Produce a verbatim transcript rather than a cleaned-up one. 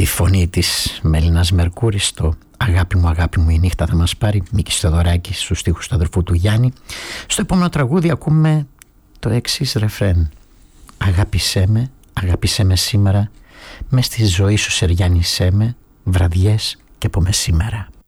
τη φωνή της Μέλινας Μερκούρη στο «Αγάπη μου, αγάπη μου, η νύχτα θα μας πάρει», Μίκης Θεοδωράκης στους στίχους του αδερφού του Γιάννη. Στο επόμενο τραγούδι ακούμε το εξής ρεφρέν: «Αγάπησέ με, αγάπησέ με σήμερα, μες στη ζωή σου σεριάνισέ με, βραδιές και από μεσήμερα».